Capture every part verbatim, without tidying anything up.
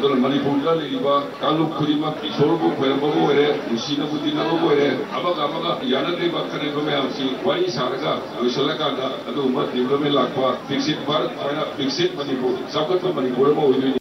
ꯑꯗꯨꯅ ꯃꯅꯤꯄꯨꯔꯗ ꯂꯩꯔꯤꯕ ꯀꯥꯡꯂꯨꯞ ꯈꯨꯗꯤꯡꯃꯛꯀꯤ ꯏꯁꯣꯔꯕꯨ ꯈꯣꯏꯔꯝꯕꯕꯨ ꯑꯣꯏꯔꯦ, ꯅꯨꯡꯁꯤꯅꯕꯨ ꯇꯤꯟꯅꯕꯕꯨ ꯑꯣꯏꯔꯦ, ꯑꯃꯒ ꯑꯃꯒ ꯌꯥꯅꯗ꯭ꯔꯤꯕ ꯈꯠꯅꯔꯤꯕ ꯃꯌꯥꯝꯁꯤ ꯋꯥꯔꯤ ꯁꯥꯔꯒ ꯂꯣꯏꯁꯤꯜꯂꯀꯥꯟꯗ ꯑꯗꯨꯒꯨꯝꯕ ꯗꯤꯕ꯭ꯂꯞꯃꯦꯟ ꯂꯥꯛꯄ ꯕꯤꯛꯁꯤꯠ ꯚꯥꯔꯠ ꯍꯥꯏꯅ ꯕꯤꯛꯁꯤꯠ ꯃꯅꯤꯄꯨꯔ ꯆꯥꯎꯈꯠꯄ ꯃꯅꯤꯄꯨꯔ ꯑꯃ ꯑꯣꯏꯗꯣꯏꯅꯤ।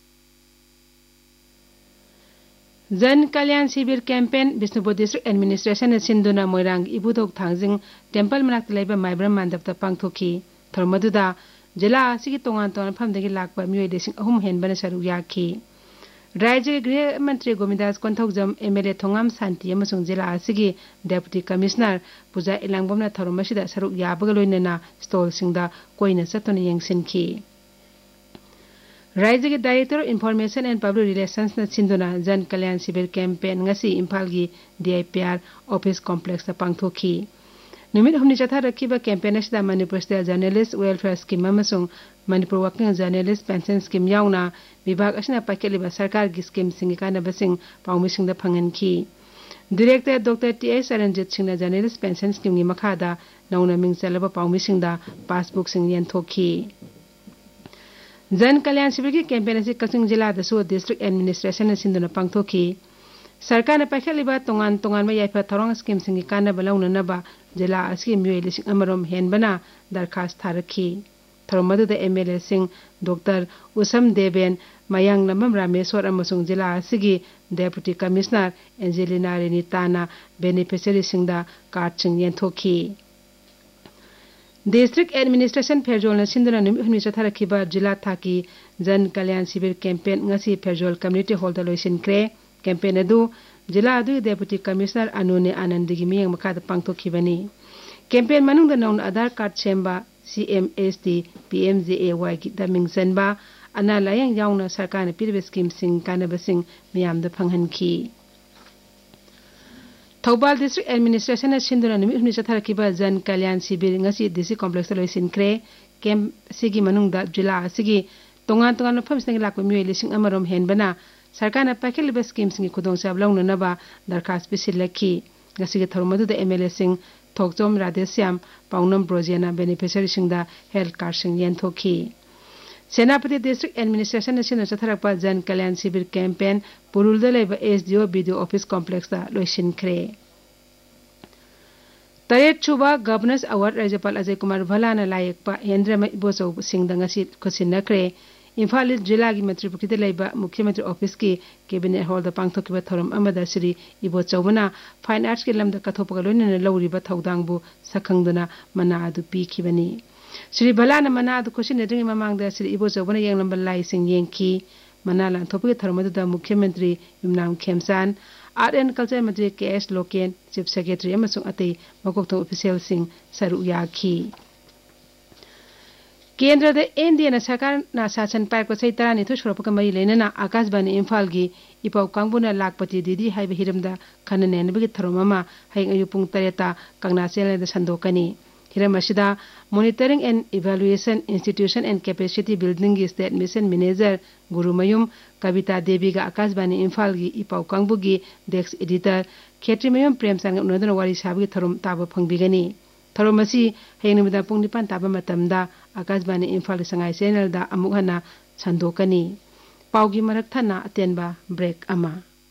जन कल्याण शिविर campaign Bishnupur district administration सिंधुना Moirang इबुदोक थांजिंग temple मनाक लेबा माइब्रम मांडपता पांगथोखी। थरमदुदा जिला असिगी तोंगान तोंगान फमदगी लाकपा मियोय लिसिंग अहुम हेनबना सरुक याखी। राज्य गृह मंत्री गोविंदास कोंथौजम एमएलए थोंगाम शांति अमसुंग जिला असिगी डेप्यूटी कमिश्नर पूजा इलांगबमना थरमसिदा सरुक याबगा लोइनना स्टॉल सिंगदा कोइना चतुन यंगसिनखी। राज्य के director information and public relations न सिंधुना जन कल्याण शिविर कैंपेन ngasi इम्फाल की डीआईपीआर ऑफिस कॉम्प्लेक्स पांगथोखी। नुमित हमनी चथा रखीबा campaign असिदा Manipur state journalist welfare scheme अमसुंग Manipur working journalist pension scheme याउना विभाग असिना पाकेलिबा सरकार की स्कीम सिंग कानबसिंग पाउमिसिंग दा फंगनखी। Director doctor T S Ranjit Singh journalist pension scheme की मखादा नौना मिंग चलबा पाउमिसिंग दा पासबुक सिंग यंथोखी। जन कल्याण शिविर की कैंपेन से कक्चिंग जिला दसु डिस्ट्रिक्ट एडमिनिस्ट्रेशन सिंधुना पांगथोखी। सरकार ने पाइखलिबा तोंगान तोंगान याइफा थौरंग स्कीम सिंग कानबा लौननबा जिला असकी मियोय लिसिंग अमरोम हेनबना दरखास्त थारखी। थरमदुदा एमएलए सिंह डॉक्टर उसम देवेन मयांग नमम रामेश्वर अमसुंग जिला असगी deputy commissioner Angelina रेनिताना beneficiary सिंगदा card सिंग यंथोखी। डिस्ट्रिक्ट एडमिनिस्ट्रेशन फेरजोल सिंधुना नुमित हुमनी चथारखिबा जिला थाकी जन कल्याण शिविर कैंपेन ngasi फेरजोल कम्युनिटी हॉल दा लोइसिनख्रे। कैंपेन अदु जिला अदु डेप्यूटी कमिश्नर अनुने आनंदगी मियंग मखादा पांगथोखिबनी। कैंपेन मनुंग दा नौन आधार कार्ड सेम्बा सीएमएसटी पीएमजेएवाई की दमिंग चनबा अना लायंग याउना सरकार ने पिरबे स्कीम सिंग कानबसिंग मियामदा फंगहनखी। थौबाल डिस्ट्रिक्ट एडमिनिस्ट्रेशन सिंधुना नुमित हुमनी चथारखिबा जन कल्याण शिविर ngasi डीसी कॉम्प्लेक्स लोइसिनख्रे। कैंप सिगी मनुंगदा जिला सिगी तोंगान तोंगान मफमसिंग लाकपा मियोय लिसिंग अमरोम हेनबना सरकार ने पाइखलिबा स्कीम सिंग खुदोंचाब लौननबा दरखास्त पिसिलखी। ngasi थरमदुदा MLA Singh थोकजोम Radheshyam पाउनम ब्रोजेना beneficiary सिंगदा health card सिंग यंथोखी। सेनापति डिस्ट्रिक्ट एडमिनिस्ट्रेशन सिंधुना चथारखपा जन कल्याण शिविर कैंपेन पुरुलदा लेबा एसडीओ बीडीओ ऑफिस कॉम्प्लेक्स दा लोइसिनख्रे। तरेट छुबा गवर्नर्स अवार्ड राज्यपाल अजय कुमार भलाना लायकपा हेंद्रम इबोचौ सिंगदा ngasi खुसिनख्रे। इम्फाल जिला की मंत्रिपुखीदा लेबा मुख्यमंत्री ऑफिस की कैबिनेट हॉल दा पांगथोखिबा थौरम अमदा श्री इबोचौबना फाइन आर्ट्स के लमदा कथोपगा लोइनना लौरिबा थौदांगबु सखंगदना मना अदु पीखिबनी। श्री भलाना मना अदु खुसिनद्रिंग ममांगदा श्री इबोचौबना यांगलंबा लाइसिंग येंखी। मना लांथोपगे थौरमदुदा मुख्यमंत्री युमनाम खेमसान आर्ट एंड कल्चर मंत्री के एस लोकेन चीफ सेक्रेटरी अमसुंग अतै मकोक्थों ऑफिशियल सिंह सरू याखी। केंद्र एनडीए सरकार शासन पाइक चई तरानिथोई सुरपका मरी लेना आकाशवाणी इम्फाल की इपाउ कांगबुना लाखपति दीदी हाइब हिरमदा खननेनबगी थरोम अमा हयंग अयु पुंग तरेता Kangana चेलेदा संदोकनी। Hiram असिदा monitoring and evaluation institution and capacity building की स्टेट मिशन मैनेजर गुरुमयुम कविता देवी का आकाशवाणी इम्फाल की इपाउ कांगबुगी डेस्क एडिटर खेत्रीमयुम प्रेमचंद उनदना वारी साबगी थरोम ताब फंगबिगनी। थरोम असी हयंग निमिदा पुंग निपान ताब मतमदा आकाशवाणी इम्फाल संगाई चैनल दा अमुक हना संदोकनी। पाउगी मरक थना अतेनबा ब्रेक अमा।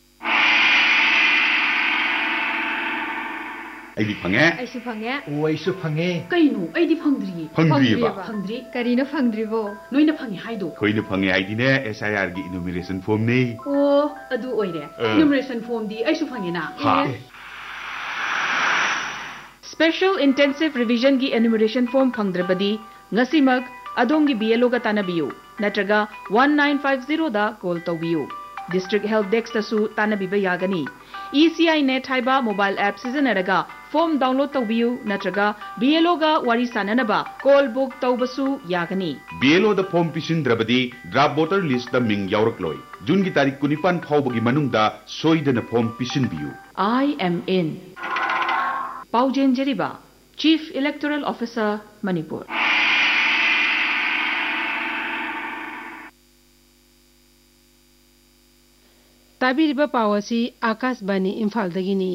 अइदी फंगे अइसु फंगे ओ अइसु फंगे कइनु अइदी फंगद्री फंगद्रीबा फंगद्री करिनो फंगद्रीबो नोइना फंगे हाइदो खोइनो फंगे हाइदिने एसआईआर की इनुमरेशन फॉर्म ने ओ अदु ओइरे इनुमरेशन फॉर्म दी अइसु फंगे ना हां। स्पेशल इंटेंसिव रिवीजन की enumeration form फंगद्रबदी ngasimak adongi BLO का तानबियो नत्रगा one nine five zero दा कॉल तौबियो। डिस्ट्रिक्ट हेल्थ डेस्क तसु तानबिबा यागनी। ECI net हाइबा mobile app सिजनरगा form download तौबियो नत्रगा BLO गा वारी साननबा कॉल बुक तौबसु यागनी। बीएलओ दा फॉर्म पिसिनद्रबदी ड्राफ्ट वोटर लिस्ट दा मिंग यावरकलोय। जून की तारीख कुनिपान फाउबगी मनुंगदा सोइदना form पिसिनबियो। I am in पाउजेन जरीबा chief electoral officer Manipur. ताबीरिबा पावसी Akashvani Imphal दगिनी।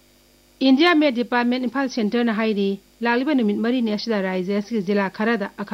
India में department Imphal centre न हाइरी लालिबा नुमित मरी ने असिदा राज्य जिला खरादा